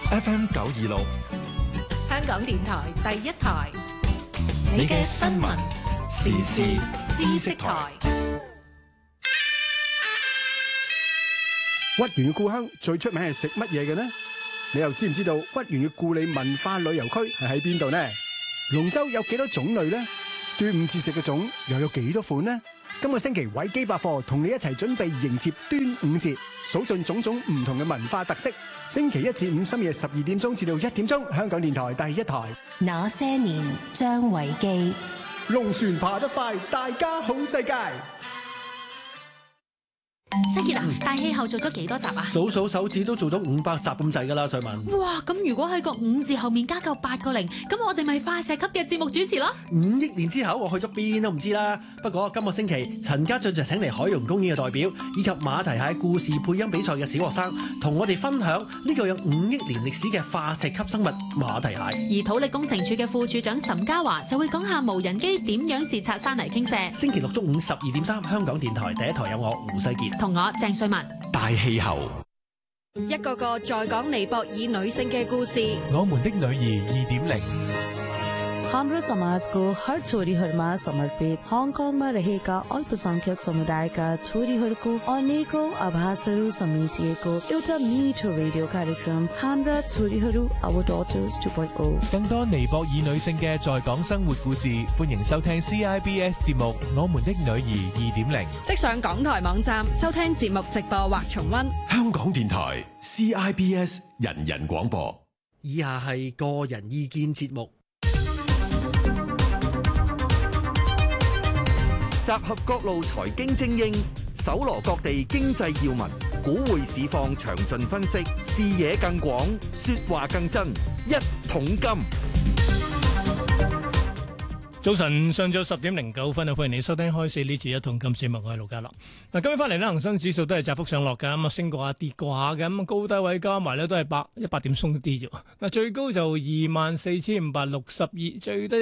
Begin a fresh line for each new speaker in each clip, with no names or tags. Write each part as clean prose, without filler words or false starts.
FM 926，
香港電台第一台，
你嘅新聞時事知識台。
屈原嘅故鄉最出名係食乜嘢嘅呢？你又知唔知道屈原嘅故里文化旅遊區係喺邊度呢？龍舟有幾多種類呢？端午節食嘅粽又有幾多款呢？今個星期維基百科同你一齊準備迎接端午節，數盡種種唔同嘅文化特色。星期一至五深夜12點鐘至到1點鐘，香港電台第一台。
那些年，張維基。
龍船爬得快，大家好世界。
西傑啊，大氣候做咗幾多集啊？
數數手指都做咗500集咁滯噶啦，瑞文。
哇，咁如果喺個5字後面加夠8個零，咁我哋咪快石級嘅節目主持咯。
5億年之後我去咗邊都唔知啦。不過今個星期陳家俊就請嚟海洋公園嘅代表，以及馬蹄蟹故事配音比賽嘅小學生，同我哋分享呢個有5億年歷史嘅化石級生物馬蹄蟹。
而土力工程處嘅副處長岑家華就會講下無人機點樣視察山泥傾瀉。
星期六中午12點3，香港電台第一台有我胡世傑
同我鄭瑞文。
大氣候，
一個個在講尼泊爾女性嘅故事。
我們的女兒2.0。
हामरा समाज को हर छोरीहरूमा समर्पित हङकङमा रहेका अल्पसंख्यक समुदायका छोरीहरूको अनेकौं आभासहरू समेटिएको एउटा मिठो रेडियो कार्यक्रम हाम्रा छोरीहरू Our Daughters 2.0。
更多尼泊爾女性嘅在港生活故事，歡迎收聽 CIBS 節目《我們的女兒2.0》。
即上港台網站收聽節目直播或重溫。
香港電台 CIBS 人人廣播。
以下係個人意見節目。
集合各路財經精英，搜羅各地經濟要聞，股匯市況詳盡分析，視野更廣，說話更真。一桶金。
早晨，上晝10點09分啊！歡迎你收聽開市呢次一桶金節目，我係盧家樂。嗱，今日翻嚟咧，恒生指數都係窄幅上落嘅，咁啊升過下跌過下嘅，咁高低位加埋咧都係100點鬆啲啫。嗱，最高就24,562，最低就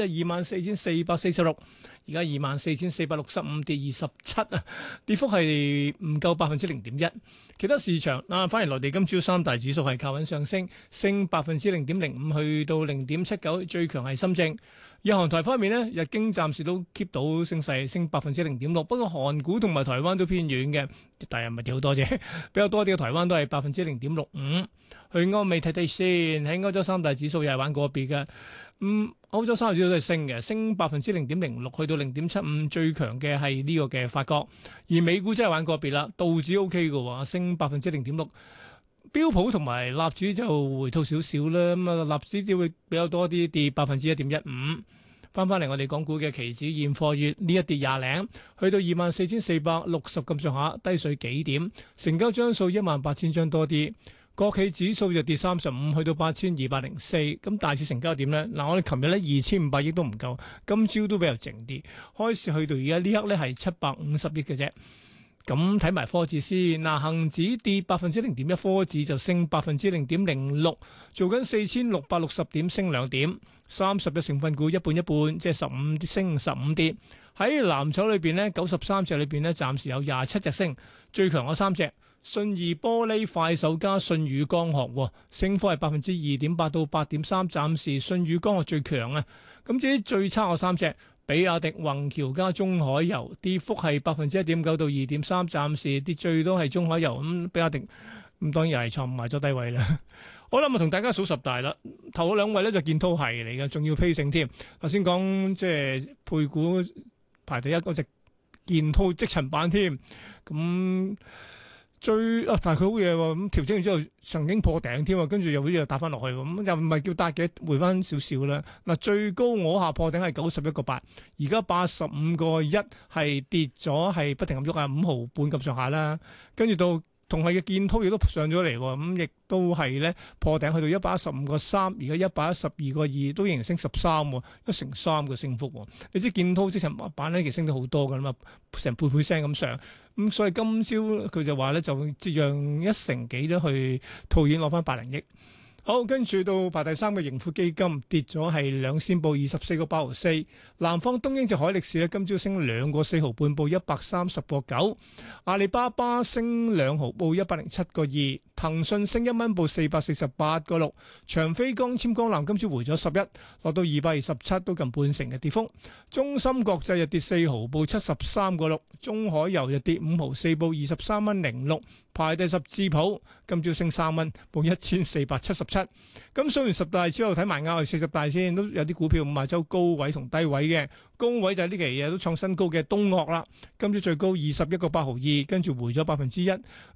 24,446。而家24,465，跌27啊，跌幅係唔夠0.1%。其他市場反而內地今朝三大指數係靠穩上升，升0.05%去到0.79，最強係深證。日韓台方面呢，日經暫時都 keep 到升勢，升0.06%。不過韓股同埋台灣都偏軟嘅，但係唔係跌好多啫，比較多啲嘅台灣都係0.65%。去歐美睇睇先，喺歐洲三大指數又係玩個別嘅。歐洲三大指數都係升嘅，升0.06%去到0.75，最強嘅係呢個嘅法國。而美股真係玩個別啦，道指 OK 嘅，升0.06%，標普同埋納指就回吐少少啦。咁啊，納指都會比較多啲，跌1.15%。翻嚟我哋港股嘅期指現貨月呢一跌廿零，去到24,460咁上下，低水幾點，成交張數18,000張多啲。國企指數就跌35，去到8,204。咁大市成交點呢？嗱，我哋琴日呢2,500億都唔夠，今朝都比較靜啲。開市去到而家呢刻呢係750億嘅啫。咁睇埋科指先，嗱，恒指跌0.1%，科指就升0.06%，做緊4,660點，升2點。30隻成分股一半一半，即係15升15跌。喺藍籌裏邊呢，93隻裏邊呢，暫時有27隻升，最強嗰3隻。信義玻璃、快手加舜宇光學，升幅係2.8%到8.3%，暫時舜宇光學最強啊。咁至於最差嗰3隻，比亞迪、宏橋加中海油，跌幅係1.9%到2.3%，暫時跌最多係中海油。咁比亞迪咁當然係創埋咗低位啦。好啦，我同大家數十大啦，頭嗰2位咧就建滔系嚟嘅，仲要披勝添。頭先講即係配股排第一嗰隻建滔積塵板添，咁。但係佢好嘢喎，咁調整完之後曾經破頂添啊，跟住又好似又打翻落去，咁又唔係叫搭嘅，回翻少少啦。嗱，最高我下破頂係91.8，而家85.1係跌咗，係不停咁喐啊，5毫半咁上下啦，跟住到。同係嘅建滔亦都上咗嚟喎，咁亦都係咧破頂去到115.3，而家112.2都仍然升13喎，1成3嘅升幅喎。你知建滔積塵板咧其實升咗好多㗎嘛，成倍聲咁上，咁所以今朝佢就話咧就折讓1成幾都去套現攞翻800億。好，跟住到排第3嘅盈富基金跌咗係2仙報24.84。南方東英就海力士咧今朝升2個4毫半報130.9。阿里巴巴升2毫報107.2。 騰訊升1蚊，報448.6。長飛光纖光纜今朝回咗11，落到227，都近半成嘅跌幅。中芯國際日跌4毫，報73.6。中海油日跌5毫4，報23.06。排第10智普今朝升3蚊，報1477。咁數完10大之後，睇埋亞係40大先，都有啲股票5周高位同低位嘅。高位就係呢期嘢都創新高嘅東岳啦，今朝最高21.8毫2，跟住回咗1%。